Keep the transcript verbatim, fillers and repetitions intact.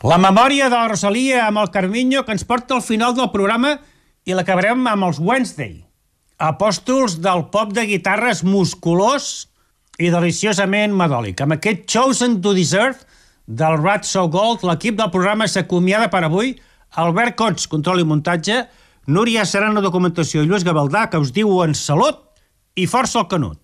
La memòria de la Rosalia amb el Carminyo, que ens porta al final del programa, i l'acabarem amb els Wednesday, apòstols del pop de guitarres musculós i deliciosament medòlic. Amb aquest Chosen to Deserve del Rat So Gold, l'equip del programa s'acomiada per avui. Albert Cots, control i muntatge, Núria Serrano, documentació, i Lluís Gavaldà, que us diuen salut i força al Canut.